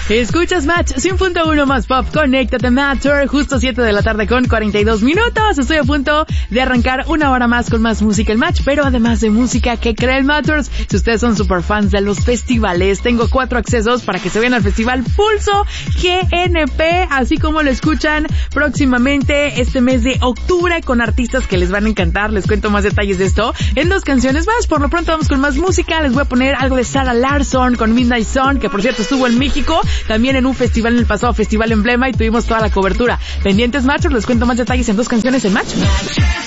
Escuchas Match 100.1 más pop, conéctate Matter, justo 7 de la tarde con 42 minutos. Estoy a punto de arrancar una hora más con más música el Match, pero además de música, ¿qué creen Matters? Si ustedes son super fans de los festivales, tengo 4 accesos para que se vayan al Festival Pulso GNP, así como lo escuchan próximamente este mes de octubre con artistas que les van a encantar. Les cuento más detalles de esto en 2 canciones más. Por lo pronto vamos con más música. Les voy a poner algo de Sarah Larsson con Midnight Sun, que por cierto estuvo en México, también en un festival en el pasado, Festival Emblema, y tuvimos toda la cobertura. Pendientes Matchers, les cuento más detalles en 2 canciones en Match.